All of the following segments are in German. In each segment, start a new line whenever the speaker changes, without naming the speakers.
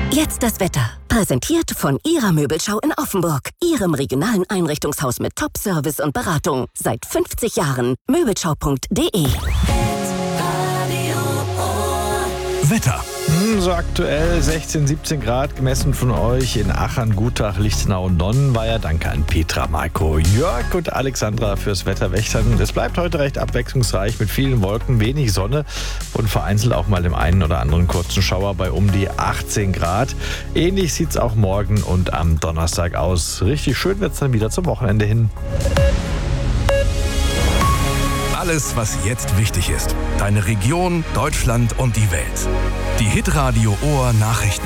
Jetzt das Wetter. Präsentiert von Ihrer Möbelschau in Offenburg. Ihrem regionalen Einrichtungshaus mit Top-Service und Beratung. Seit 50 Jahren. Möbelschau.de.
Wetter.
So aktuell 16, 17 Grad gemessen von euch in Achern, Gutach, Lichtenau und Nonnenweier. Danke an Petra, Marco, Jörg und Alexandra fürs Wetterwächtern. Es bleibt heute recht abwechslungsreich mit vielen Wolken, wenig Sonne und vereinzelt auch mal dem einen oder anderen kurzen Schauer bei um die 18 Grad. Ähnlich sieht es auch morgen und am Donnerstag aus. Richtig schön wird es dann wieder zum Wochenende hin.
Alles, was jetzt wichtig ist. Deine Region, Deutschland und die Welt. Die Hitradio Ohr Nachrichten.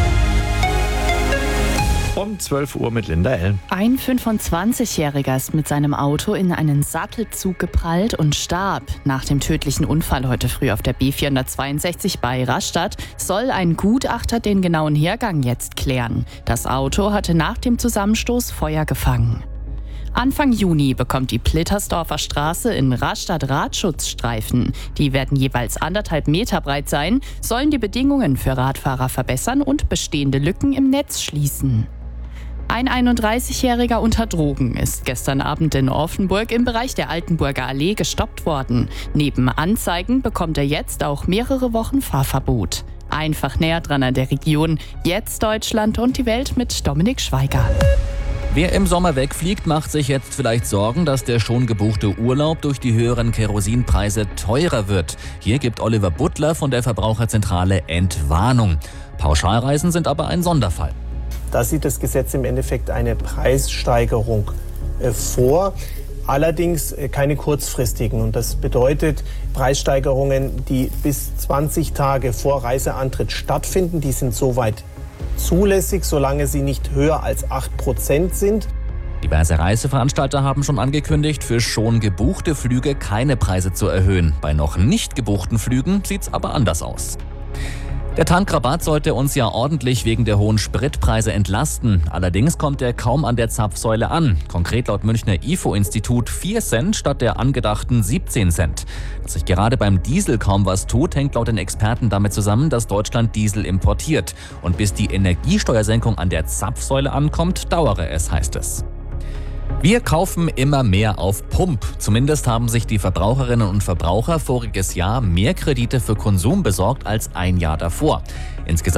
Um 12 Uhr mit Linda L.
Ein 25-Jähriger ist mit seinem Auto in einen Sattelzug geprallt und starb. Nach dem tödlichen Unfall heute früh auf der B462 bei Rastatt soll ein Gutachter den genauen Hergang jetzt klären. Das Auto hatte nach dem Zusammenstoß Feuer gefangen. Anfang Juni bekommt die Plittersdorfer Straße in Rastatt Radschutzstreifen. Die werden jeweils 1,5 Meter breit sein, sollen die Bedingungen für Radfahrer verbessern und bestehende Lücken im Netz schließen. Ein 31-Jähriger unter Drogen ist gestern Abend in Offenburg im Bereich der Altenburger Allee gestoppt worden. Neben Anzeigen bekommt er jetzt auch mehrere Wochen Fahrverbot. Einfach näher dran an der Region. Jetzt Deutschland und die Welt mit Dominik Schweiger.
Wer im Sommer wegfliegt, macht sich jetzt vielleicht Sorgen, dass der schon gebuchte Urlaub durch die höheren Kerosinpreise teurer wird. Hier gibt Oliver Butler von der Verbraucherzentrale Entwarnung. Pauschalreisen sind aber ein Sonderfall.
Da sieht das Gesetz im Endeffekt eine Preissteigerung vor, allerdings keine kurzfristigen. Und das bedeutet Preissteigerungen, die bis 20 Tage vor Reiseantritt stattfinden, die sind soweit zulässig, solange sie nicht höher als 8% sind.
Diverse Reiseveranstalter haben schon angekündigt, für schon gebuchte Flüge keine Preise zu erhöhen. Bei noch nicht gebuchten Flügen sieht's aber anders aus. Der Tankrabatt sollte uns ja ordentlich wegen der hohen Spritpreise entlasten. Allerdings kommt er kaum an der Zapfsäule an. Konkret laut Münchner IFO-Institut 4 Cent statt der angedachten 17 Cent. Dass sich gerade beim Diesel kaum was tut, hängt laut den Experten damit zusammen, dass Deutschland Diesel importiert. Und bis die Energiesteuersenkung an der Zapfsäule ankommt, dauere es, heißt es. Wir kaufen immer mehr auf Pump. Zumindest haben sich die Verbraucherinnen und Verbraucher voriges Jahr mehr Kredite für Konsum besorgt als ein Jahr davor. Insgesamt